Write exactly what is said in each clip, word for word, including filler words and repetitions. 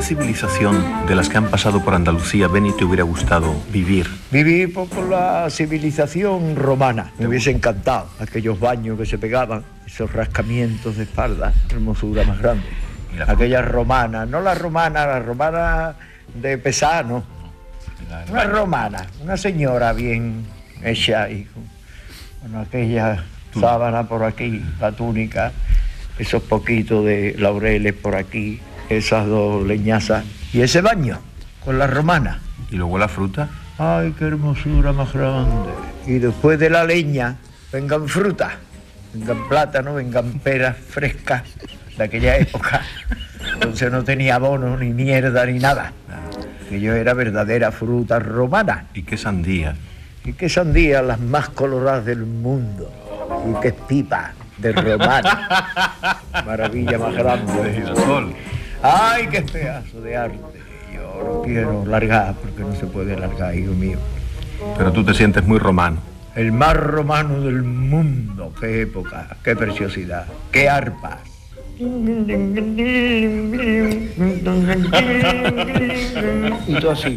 qué civilización de las que han pasado por Andalucía, Beni, te hubiera gustado vivir? Vivir por la civilización romana. Me hubiese encantado aquellos baños que se pegaban, esos rascamientos de espalda, hermosura más grande. Aquellas romanas, no las romanas, las romanas de pesar, no. Una romana, una señora bien hecha y con bueno, aquella sábana por aquí, la túnica, esos poquitos de laureles por aquí, esas dos leñazas y ese baño con la romana. ¿Y luego la fruta? Ay, qué hermosura más grande. Y después de la leña vengan frutas, vengan plátanos, vengan peras frescas de aquella época. Entonces no tenía abono, ni mierda, ni nada. Que yo era verdadera fruta romana. ¿Y qué sandía? Y qué sandía, las más coloradas del mundo. Y qué pipa de romana. Maravilla más grande. De girasol. Ay, qué pedazo de arte. Yo no quiero largar porque no se puede largar, hijo mío. Pero tú te sientes muy romano. El más romano del mundo. Qué época, qué preciosidad, qué arpas. Y todo así.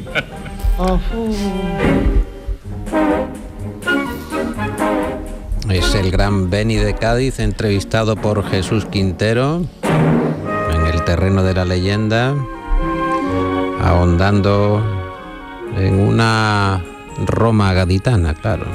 Es el gran Beni de Cádiz, entrevistado por Jesús Quintero en el terreno de la leyenda, ahondando en una Roma gaditana, claro.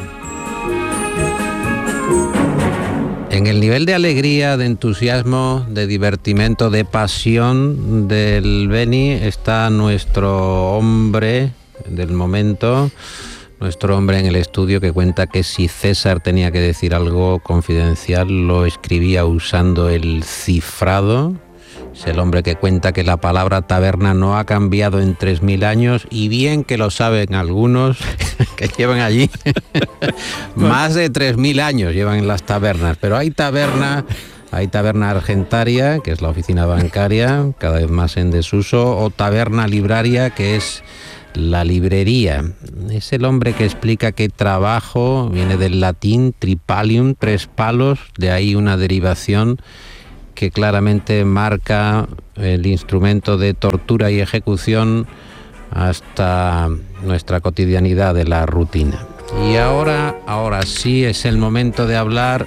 En el nivel de alegría, de entusiasmo, de divertimento, de pasión del Beni está nuestro hombre del momento, nuestro hombre en el estudio, que cuenta que si César tenía que decir algo confidencial lo escribía usando el cifrado. Es el hombre que cuenta que la palabra taberna no ha cambiado en tres mil años, y bien que lo saben algunos que llevan allí más de tres mil años llevan en las tabernas, pero hay taberna, hay taberna argentaria, que es la oficina bancaria, cada vez más en desuso, o taberna libraria, que es la librería. Es el hombre que explica que trabajo viene del latín tripalium, tres palos, de ahí una derivación que claramente marca el instrumento de tortura y ejecución hasta nuestra cotidianidad de la rutina. Y ahora, ahora sí es el momento de hablar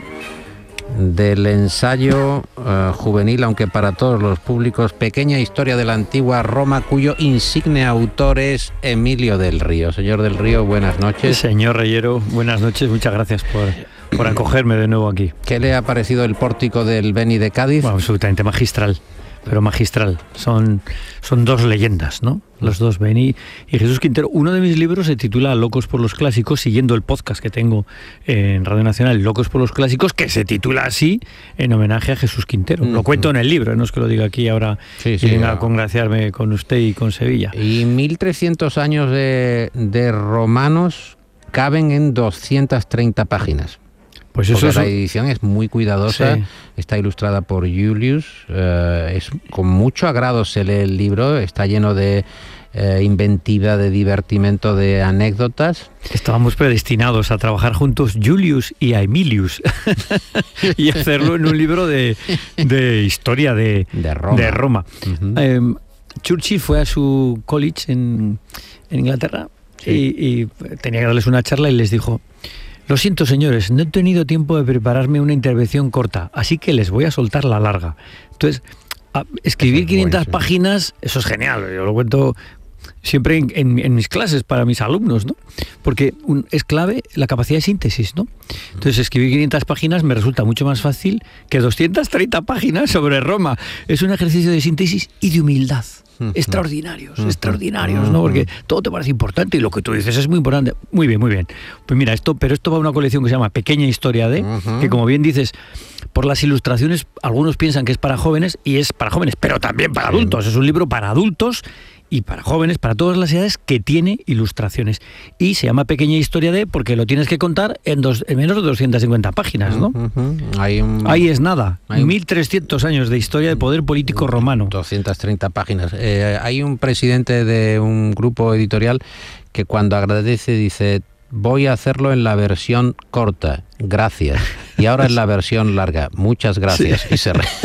del ensayo uh, juvenil, aunque para todos los públicos, Pequeña historia de la antigua Roma, cuyo insigne autor es Emilio del Río. Señor del Río, buenas noches. Señor Reyero, buenas noches, muchas gracias por, por acogerme de nuevo aquí. ¿Qué le ha parecido el pórtico del Beni de Cádiz? Bueno, absolutamente magistral, pero magistral. Son, son dos leyendas, ¿no? Los dos, Beni y Jesús Quintero. Uno de mis libros se titula Locos por los Clásicos, siguiendo el podcast que tengo en Radio Nacional, Locos por los Clásicos, que se titula así en homenaje a Jesús Quintero. Mm-hmm. Lo cuento en el libro, no es que lo diga aquí ahora sí, sí, y venga a congraciarme con usted y con Sevilla. Y mil trescientos años de, de romanos caben en doscientas treinta páginas. Pues eso es... La edición es muy cuidadosa, sí. Está ilustrada por Julius, eh, es, con mucho agrado se lee el libro, está lleno de eh, inventiva, de divertimento, de anécdotas. Estábamos predestinados a trabajar juntos, Julius y a Emilius, y hacerlo en un libro de, de historia de, de Roma. De Roma. Uh-huh. eh, Churchill fue a su college en, en Inglaterra, sí. y, y tenía que darles una charla y les dijo: lo siento, señores, no he tenido tiempo de prepararme una intervención corta, así que les voy a soltar la larga. Entonces, a escribir quinientas páginas, eso es genial, yo lo cuento siempre en, en, en mis clases para mis alumnos, ¿no? Porque un, es clave la capacidad de síntesis, ¿no? Entonces, escribir quinientas páginas me resulta mucho más fácil que doscientas treinta páginas sobre Roma. Es un ejercicio de síntesis y de humildad. Extraordinarios, extraordinarios, ¿no? Porque todo te parece importante y lo que tú dices es muy importante. Muy bien, muy bien. Pues mira, esto, pero esto va a una colección que se llama Pequeña Historia de, uh-huh. que como bien dices, por las ilustraciones, algunos piensan que es para jóvenes y es para jóvenes, pero también para adultos. Es un libro para adultos y para jóvenes, para todas las edades, que tiene ilustraciones. Y se llama Pequeña Historia de porque lo tienes que contar en, dos, en menos de doscientas cincuenta páginas, ¿no? Uh-huh. Hay un, Ahí es nada. Hay mil trescientos años de historia de poder político romano. doscientas treinta páginas. Eh, hay un presidente de un grupo editorial que cuando agradece dice: voy a hacerlo en la versión corta, gracias. Y ahora en la versión larga, muchas gracias. Sí. Y se re...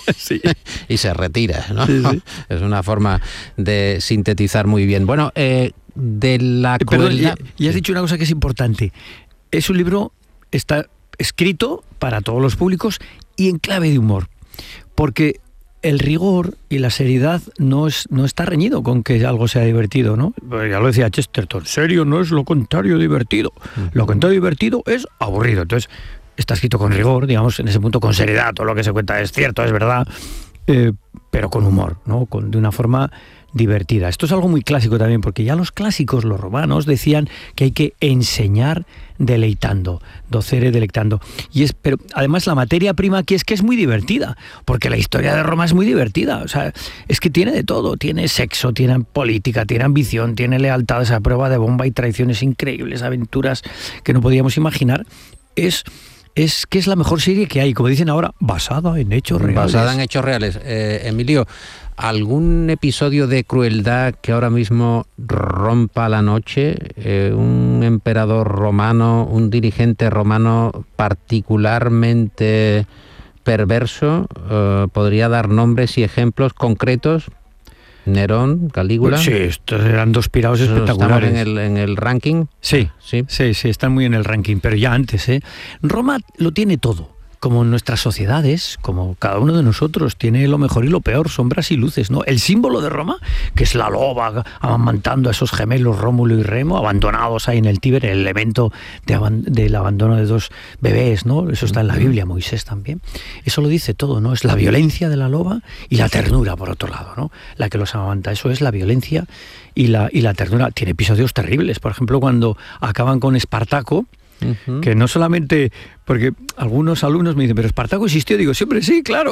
sí. Y se retira, ¿no? Sí, sí. Es una forma de sintetizar muy bien. Bueno, eh, de la eh, crueldad... Perdón, y, y has dicho una cosa que es importante. Es un libro, está escrito para todos los públicos y en clave de humor, porque el rigor y la seriedad no es no está reñido con que algo sea divertido, ¿no? Ya lo decía Chesterton, serio no es lo contrario divertido. Uh-huh. Lo contrario divertido es aburrido. Entonces, está escrito con rigor, digamos, en ese punto con seriedad, todo lo que se cuenta es cierto, es verdad, eh, pero con humor, ¿no? Con, de una forma divertida. Esto es algo muy clásico también, porque ya los clásicos, los romanos, decían que hay que enseñar deleitando, docere delectando. Y es, pero además la materia prima aquí es que es muy divertida, porque la historia de Roma es muy divertida. O sea, es que tiene de todo, tiene sexo, tiene política, tiene ambición, tiene lealtades a prueba de bomba y traiciones increíbles, aventuras que no podíamos imaginar. Es... es que es la mejor serie que hay, como dicen ahora, basada en hechos reales. Basada en hechos reales. Eh, Emilio, ¿algún episodio de crueldad que ahora mismo rompa la noche? Eh, un emperador romano, un dirigente romano particularmente perverso, eh, ¿podría dar nombres y ejemplos concretos? Nerón, Calígula. Pues sí, estos eran dos pirados espectaculares. ¿Estamos en el, en el ranking? Sí, sí, sí, sí, están muy en el ranking, pero ya antes, ¿eh? Roma lo tiene todo. Como nuestras sociedades, como cada uno de nosotros, tiene lo mejor y lo peor, sombras y luces, ¿no? El símbolo de Roma, que es la loba amamantando a esos gemelos Rómulo y Remo, abandonados ahí en el Tíber, el elemento de aban- del abandono de dos bebés, ¿no? Eso está en la Biblia, Moisés también. Eso lo dice todo, ¿no? Es la violencia de la loba y la ternura, por otro lado, ¿no? La que los amamanta. Eso es la violencia y la, y la ternura. Tiene episodios terribles. Por ejemplo, cuando acaban con Espartaco, Uh-huh. que no solamente, porque algunos alumnos me dicen, pero Espartaco existió, digo, siempre sí, claro.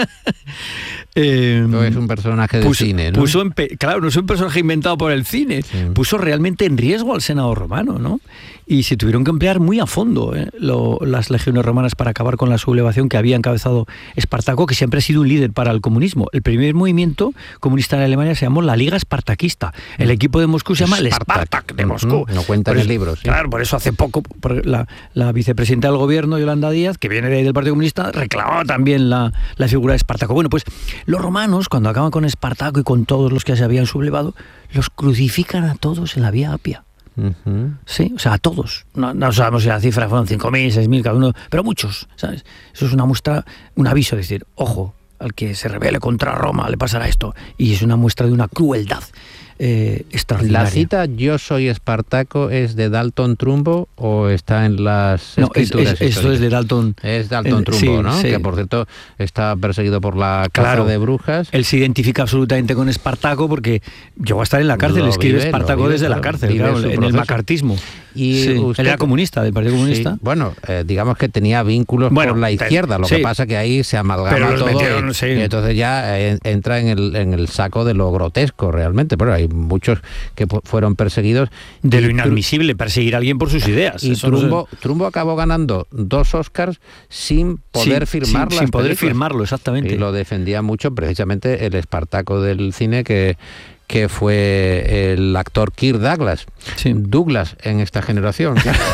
eh, no es un personaje de puso, cine, ¿no? Puso en, claro, no es un personaje inventado por el cine, sí. Puso realmente en riesgo al Senado romano, ¿no? Y se tuvieron que emplear muy a fondo ¿eh? Lo, las legiones romanas para acabar con la sublevación que había encabezado Espartaco, que siempre ha sido un líder para el comunismo. El primer movimiento comunista en Alemania se llamó la Liga Espartaquista. El equipo de Moscú se llama el Spartak de Moscú. No cuenta en el libro, sí. Claro, por eso hace poco la, la vicepresidenta del gobierno, Yolanda Díaz, que viene de ahí del Partido Comunista, reclamaba también la, la figura de Espartaco. Bueno, pues los romanos, cuando acaban con Espartaco y con todos los que se habían sublevado, los crucifican a todos en la Vía Apia. Uh-huh. Sí, o sea, a todos. No, no sabemos si la cifra fueron cinco mil, seis mil cada uno, pero muchos, ¿sabes? Eso es una muestra, un aviso, es decir, ojo, al que se rebele contra Roma le pasará esto. Y es una muestra de una crueldad eh, extraordinaria. ¿La cita Yo soy Espartaco es de Dalton Trumbo o está en las no, escrituras es, es, esto es de Dalton. Es Dalton eh, Trumbo, sí, ¿no? Sí. Que por cierto está perseguido por la caza claro, de brujas. Él se identifica absolutamente con Espartaco porque llegó a estar en la cárcel, lo escribe vive, Espartaco vive, desde la cárcel, claro, en el macartismo. Y sí, usted, él era comunista, del Partido Comunista. Sí, bueno, eh, digamos que tenía vínculos bueno, por la izquierda, lo sí, que pasa que ahí se amalgama todo metieron, y, sí. y entonces ya eh, entra en el, en el saco de lo grotesco realmente. Pero hay muchos que fueron perseguidos. De lo inadmisible, perseguir a alguien por sus ideas. Y Trumbo, no sé. Trumbo acabó ganando dos Oscars sin poder sí, firmar sí, las Sin poder películas. firmarlo, exactamente. Y lo defendía mucho precisamente el Espartaco del cine que... que fue el actor Kirk Douglas. Sí. Douglas en esta generación.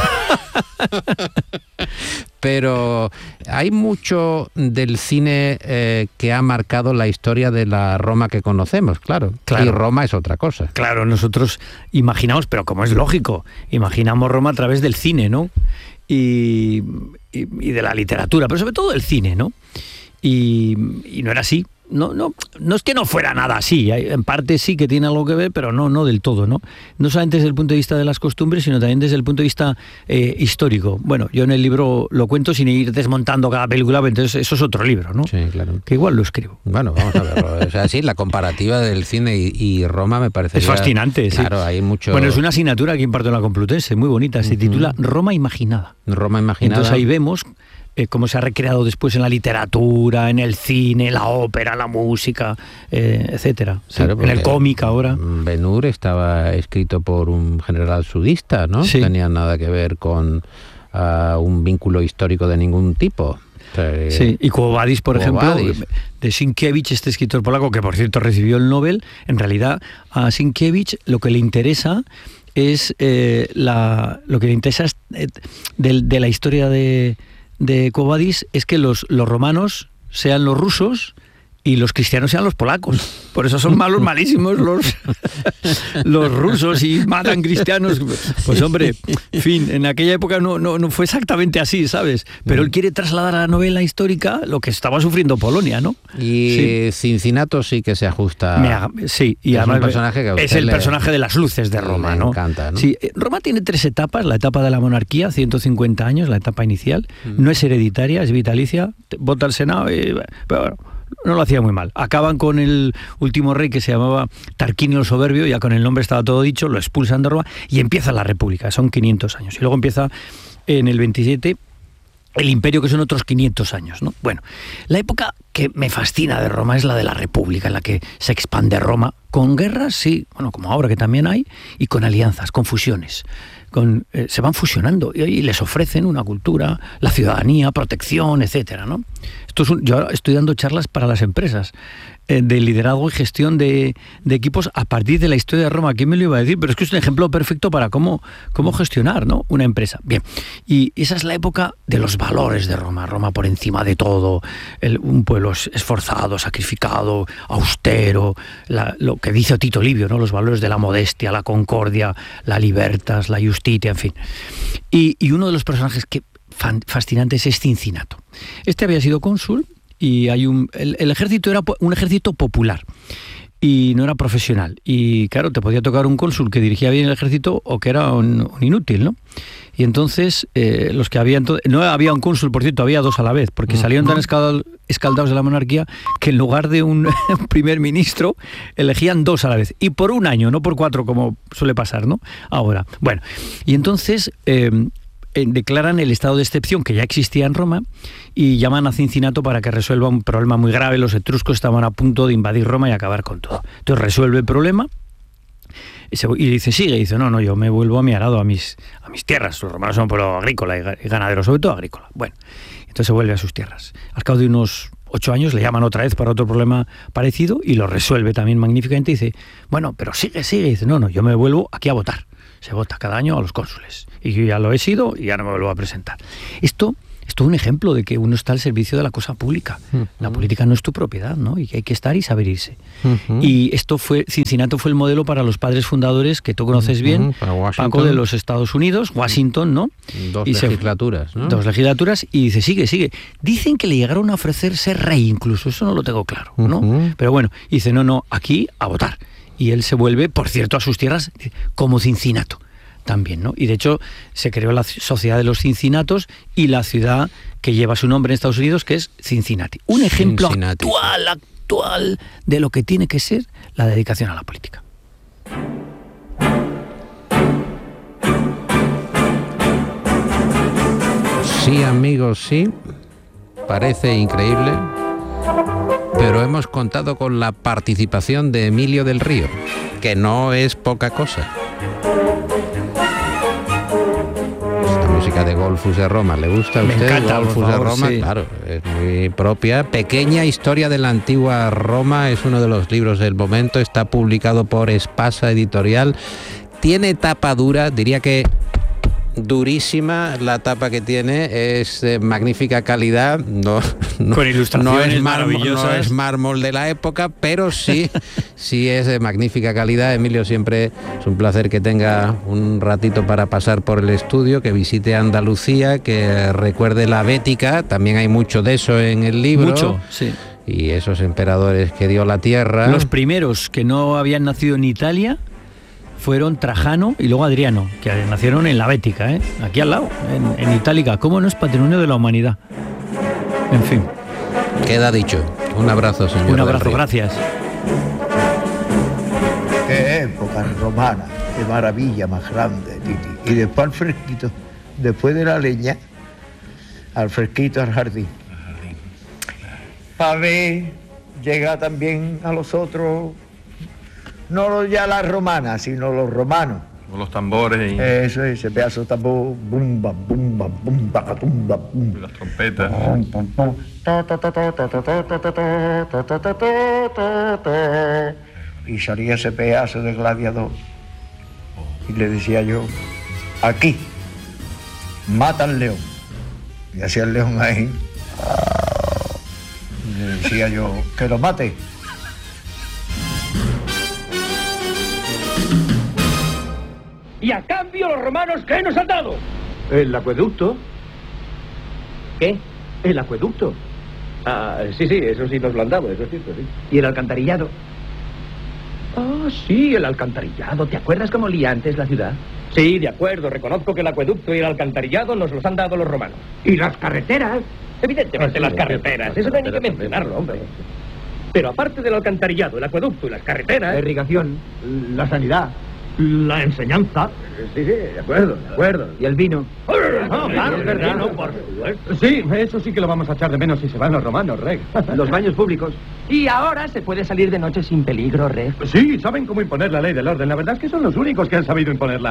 Pero hay mucho del cine eh, que ha marcado la historia de la Roma que conocemos, claro. claro. Y Roma es otra cosa. Claro, nosotros imaginamos, pero como es lógico, imaginamos Roma a través del cine, ¿no? Y, y, y de la literatura, pero sobre todo del cine, ¿no? Y, y no era así. No, no, no es que no fuera nada así, en parte sí que tiene algo que ver, pero no, no del todo, ¿no? No solamente desde el punto de vista de las costumbres, sino también desde el punto de vista eh, histórico. Bueno, yo en el libro lo cuento sin ir desmontando cada película, entonces eso es otro libro, ¿no? Sí, claro. Que igual lo escribo. Bueno, vamos a verlo. O sea, sí, la comparativa del cine y, y Roma me parece... Es fascinante, claro, sí. hay mucho... Bueno, es una asignatura que imparto en la Complutense, muy bonita, se uh-huh. titula Roma Imaginada. Roma Imaginada. Entonces ahí vemos... Eh, cómo se ha recreado después en la literatura, en el cine, la ópera, la música, eh, etcétera. Claro, en el cómic ahora. Ben-Hur estaba escrito por un general sudista, ¿no? Sí. Tenía nada que ver con uh, un vínculo histórico de ningún tipo. O sea, sí, y Quo Vadis, por Quo ejemplo, Vadis. de Sienkiewicz, este escritor polaco que por cierto recibió el Nobel, en realidad a Sienkiewicz lo que le interesa es eh, la, lo que le interesa es, eh, de, de la historia de de Quo Vadis es que los, los romanos sean los rusos y los cristianos eran los polacos. Por eso son malos, malísimos los, los rusos y matan cristianos. Pues hombre, en fin, en aquella época no, no, no fue exactamente así, ¿sabes? Pero él quiere trasladar a la novela histórica lo que estaba sufriendo Polonia, ¿no? Y sí. Cincinnato sí que se ajusta. Me, sí, y es además un personaje que a es el le, personaje de las luces de Roma, ¿no? Me encanta, ¿no? Sí, Roma tiene tres etapas: la etapa de la monarquía, ciento cincuenta años, la etapa inicial, mm. no es hereditaria, es vitalicia, vota el Senado y... Pero bueno, no lo hacía muy mal. Acaban con el último rey que se llamaba Tarquinio el Soberbio, ya con el nombre estaba todo dicho, lo expulsan de Roma y empieza la República, son quinientos años. Y luego empieza en el veintisiete el imperio, que son otros quinientos años, ¿no? Bueno, la época que me fascina de Roma es la de la República, en la que se expande Roma, con guerras, sí, bueno, como ahora que también hay, y con alianzas, con fusiones. Con, eh, se van fusionando y, y les ofrecen una cultura, la ciudadanía, protección, etcétera, ¿no? Esto es un, yo estoy dando charlas para las empresas eh, de liderazgo y gestión de, de equipos a partir de la historia de Roma. ¿Quién me lo iba a decir? Pero es que es un ejemplo perfecto para cómo, cómo gestionar, ¿no?, una empresa. Bien, y esa es la época de los valores de Roma. Roma por encima de todo, el, un pueblo esforzado, sacrificado, austero, la, lo que dice Tito Livio, ¿no?, los valores de la modestia, la concordia, la libertas, la justicia, en fin. Y, y uno de los personajes que fan, fascinantes es Cincinato. Este había sido cónsul y hay un, el, el ejército era un ejército popular y no era profesional. Y claro, te podía tocar un cónsul que dirigía bien el ejército o que era un, un inútil, ¿no? Y entonces, eh, los que habían... No había un cónsul, por cierto, había dos a la vez, porque salieron tan escaldados de la monarquía que en lugar de un primer ministro, elegían dos a la vez. Y por un año, no por cuatro, como suele pasar, ¿no? Ahora. Bueno, y entonces... Eh, declaran el estado de excepción que ya existía en Roma y llaman a Cincinato para que resuelva un problema muy grave. Los etruscos estaban a punto de invadir Roma y acabar con todo. Entonces resuelve el problema y dice, sigue, y dice, no, no, yo me vuelvo a mi arado, a mis, a mis tierras. Los romanos son un pueblo agrícola y ganadero, sobre todo agrícola. Bueno, entonces se vuelve a sus tierras. Al cabo de unos ocho años le llaman otra vez para otro problema parecido y lo resuelve también magníficamente y dice, bueno, pero sigue, sigue. Y dice, no, no, yo me vuelvo aquí a votar. Se vota cada año a los cónsules. Y yo ya lo he sido y ya no me vuelvo a presentar. Esto es todo un ejemplo de que uno está al servicio de la cosa pública. Uh-huh. La política no es tu propiedad, ¿no? Y que hay que estar y saber irse. Uh-huh. Y esto fue, Cincinato fue el modelo para los padres fundadores que tú conoces uh-huh. bien, Paco, de los Estados Unidos, Washington, ¿no? Dos y legislaturas, se, ¿no? Dos legislaturas, y dice, sigue, sigue. Dicen que le llegaron a ofrecer ser rey incluso, eso no lo tengo claro, ¿no? Uh-huh. Pero bueno, dice, no, no, aquí a votar. Y él se vuelve, por cierto, a sus tierras como Cincinato. También, ¿no? Y de hecho se creó la Sociedad de los Cincinatos y la ciudad que lleva su nombre en Estados Unidos, que es Cincinnati. Un ejemplo Cincinnati. actual, actual de lo que tiene que ser la dedicación a la política. Sí, amigos, sí. Parece increíble, pero hemos contado con la participación de Emilio del Río, que no es poca cosa. De Golfus de Roma, ¿le gusta a usted? Me encanta, Golfus por favor, de Roma, sí. Claro, es muy propia. Pequeña historia de la antigua Roma, es uno de los libros del momento, está publicado por Espasa Editorial. Tiene tapa dura, diría que durísima la tapa que tiene, es de magnífica calidad, no, no, con ilustraciones no es mármol, maravillosas. No es mármol de la época, pero sí, sí es de magnífica calidad. Emilio, siempre es un placer que tenga un ratito para pasar por el estudio, que visite Andalucía, que recuerde la Bética, también hay mucho de eso en el libro. Mucho, sí. Y esos emperadores que dio la tierra. Los primeros que no habían nacido en Italia fueron Trajano y luego Adriano, que nacieron en la Bética, ¿eh? Aquí al lado, en, en Itálica. ¿Cómo no es patrimonio de la humanidad? En fin. Queda dicho. Un abrazo, señor. Un abrazo, gracias. Qué época romana, qué maravilla más grande, Titi. Y después al fresquito, después de la leña, al fresquito, al jardín. Para ver, llega también a los otros... No ya las romanas, sino los romanos. Con los tambores y... Eso es, ese pedazo de tambor, bumba, bumba, bumba, bumba, bumba. Las trompetas. Y salía ese pedazo de gladiador. Y le decía yo, aquí, mata al león. Y hacía el león ahí. decía yo, que lo mate. Y a cambio los romanos, ¿qué nos han dado? El acueducto. ¿Qué? El acueducto. Ah, sí, sí, eso sí nos lo han dado, eso es cierto, sí. ¿Y el alcantarillado? Ah, sí, el alcantarillado. ¿Te acuerdas cómo olía antes la ciudad? Sí, de acuerdo. Reconozco que el acueducto y el alcantarillado nos los han dado los romanos. ¿Y las carreteras? Evidentemente Ah, sí, las sí, carreteras. sí, Eso no hay ni que carreteras, mencionarlo, hombre. Pero aparte del alcantarillado, el acueducto y las carreteras... La irrigación, la sanidad, la enseñanza. Sí, sí, de acuerdo, de acuerdo. ¿Y el vino? No, claro, es verdad, no, por supuesto. Sí, eso sí que lo vamos a echar de menos si se van los romanos, Reg. Los baños públicos. Y ahora se puede salir de noche sin peligro, Reg. Sí, saben cómo imponer la ley del orden. La verdad es que son los únicos que han sabido imponerla.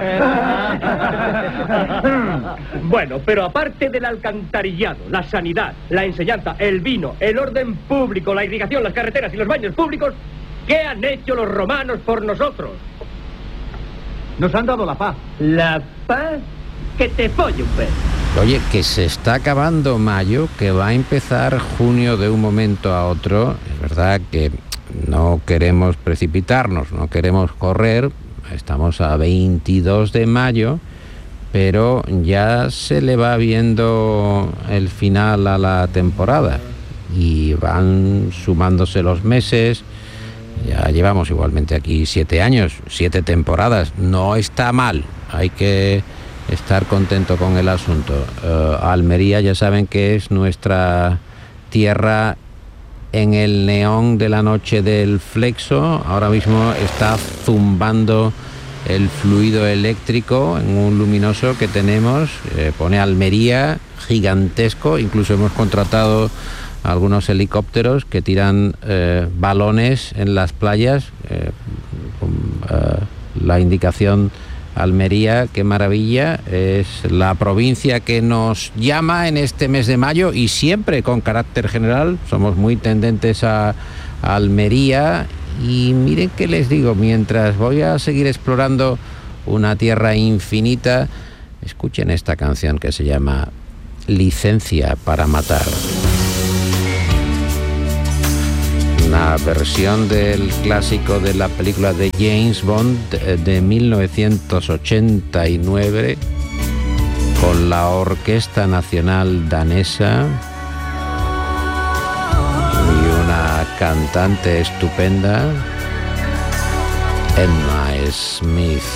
Bueno, pero aparte del alcantarillado, la sanidad, la enseñanza, el vino, el orden público, la irrigación, las carreteras y los baños públicos, ¿qué han hecho los romanos por nosotros? Nos han dado la paz. La paz que te folle un pez. Oye, que se está acabando mayo, que va a empezar junio de un momento a otro. Es verdad que no queremos precipitarnos, no queremos correr. Estamos a veintidós de mayo, pero ya se le va viendo el final a la temporada y van sumándose los meses. Ya llevamos igualmente aquí siete años, siete temporadas. No está mal, hay que estar contento con el asunto. Uh, Almería ya saben que es nuestra tierra en el neón de la noche del Flexo. Ahora mismo está zumbando el fluido eléctrico en un luminoso que tenemos. Eh, pone Almería, gigantesco. Incluso hemos contratado algunos helicópteros que tiran eh, balones en las playas eh, con eh, la indicación Almería. Qué maravilla, es la provincia que nos llama en este mes de mayo y siempre con carácter general. Somos muy tendentes a, a Almería y miren que les digo, mientras voy a seguir explorando una tierra infinita, escuchen esta canción que se llama Licencia para matar. Una versión del clásico de la película de James Bond de mil novecientos ochenta y nueve con la Orquesta Nacional Danesa y una cantante estupenda, Emma Smith.